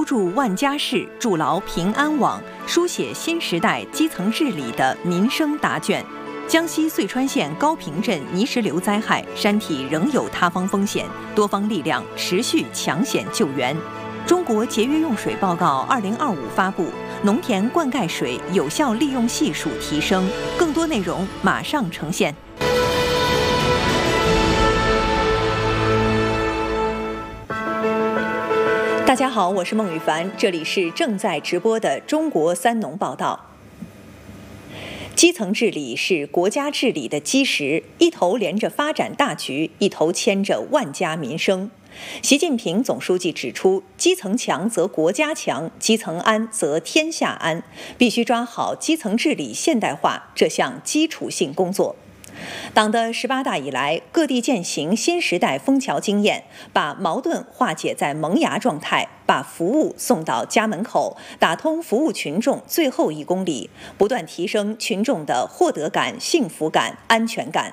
筑万家室，筑牢平安网，书写新时代基层治理的民生答卷。江西遂川县高平镇泥石流灾害，山体仍有塌方风险，多方力量持续抢险救援。中国节约用水报告2025发布，农田灌溉水有效利用系数提升。更多内容马上呈现。大家好，我是孟雨凡，这里是正在直播的中国三农报道。基层治理是国家治理的基石，一头连着发展大局，一头牵着万家民生。习近平总书记指出，基层强则国家强，基层安则天下安，必须抓好基层治理现代化这项基础性工作。党的18大以来，各地践行新时代枫桥经验，把矛盾化解在萌芽状态，把服务送到家门口，打通服务群众最后1公里，不断提升群众的获得感、幸福感、安全感。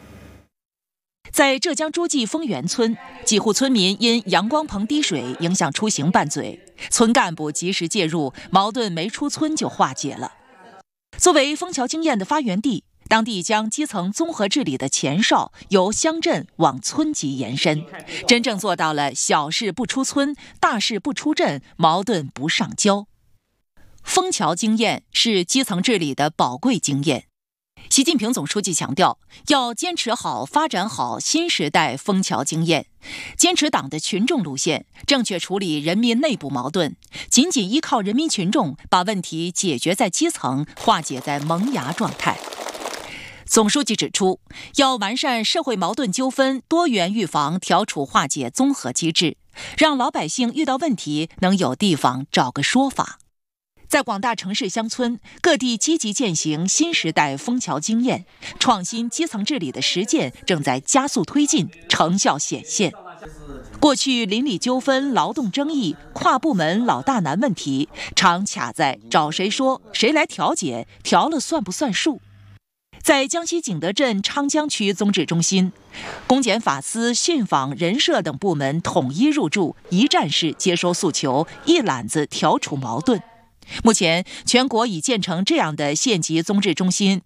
在浙江诸暨丰源村，几户村民因阳光棚滴水影响出行拌嘴，村干部及时介入，矛盾没出村就化解了。作为枫桥经验的发源地，当地将基层综合治理的前哨由乡镇往村级延伸，真正做到了小事不出村，大事不出镇，矛盾不上交。枫桥经验是基层治理的宝贵经验。习近平总书记强调，要坚持好、发展好新时代枫桥经验，坚持党的群众路线，正确处理人民内部矛盾，紧紧依靠人民群众，把问题解决在基层，化解在萌芽状态。总书记指出，要完善社会矛盾纠纷多元预防调处化解综合机制，让老百姓遇到问题能有地方找个说法。在广大城市乡村，各地积极践行新时代枫桥经验，创新基层治理的实践正在加速推进，成效显现。过去邻里纠纷、劳动争议、跨部门老大难问题，常卡在找谁说、谁来调解、调了算不算数。在江西景德镇昌江区综治中心，公检法司、信访、人社等部门统一入驻，一站式接收诉求，一揽子调处矛盾。目前，全国已建成这样的县级综治中心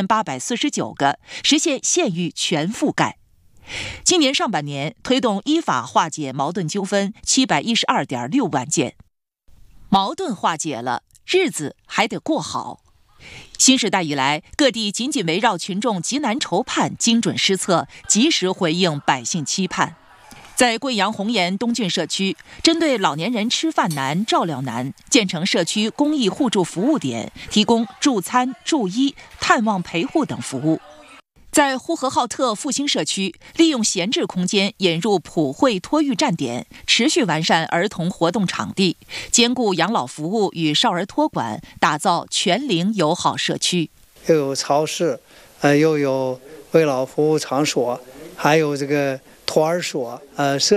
2849个，实现县域全覆盖。今年上半年，推动依法化解矛盾纠纷712.6万件。矛盾化解了，日子还得过好。新时代以来，各地紧紧围绕群众急难愁盼，精准施策，及时回应百姓期盼。在贵阳红岩东郡社区，针对老年人吃饭难、照料难，建成社区公益互助服务点，提供助餐、助医、探望陪护等服务。在呼和浩特复兴社区，利用闲置空间引入普惠托育站点，持续完善儿童活动场地，兼顾养老服务与少儿托管，打造全龄友好社区。 又有超市，又有为老服务场所，还有这个托儿所，社